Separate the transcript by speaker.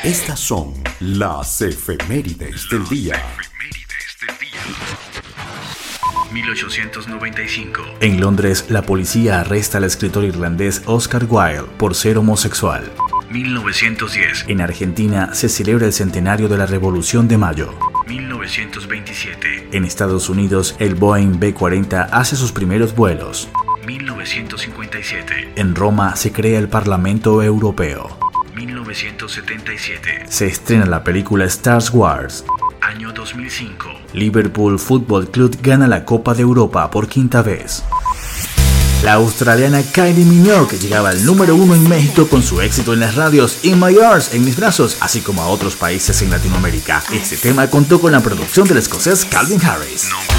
Speaker 1: Estas son las efemérides del día.
Speaker 2: 1895.
Speaker 3: En Londres, la policía arresta al escritor irlandés Oscar Wilde por ser homosexual.
Speaker 2: 1910.
Speaker 3: En Argentina se celebra el centenario de la Revolución de Mayo.
Speaker 2: 1927.
Speaker 3: En Estados Unidos, el Boeing B-40 hace sus primeros vuelos.
Speaker 2: 1957.
Speaker 3: En Roma se crea el Parlamento Europeo.
Speaker 2: 1977.
Speaker 3: Se estrena la película Star Wars.
Speaker 2: Año 2005.
Speaker 3: Liverpool Football Club gana la Copa de Europa por quinta vez. La australiana Kylie Minogue llegaba al número 1 en México con su éxito en las radios In My Arms, En Mis Brazos, así como a otros países en Latinoamérica. Este tema contó con la producción del escocés Calvin Harris.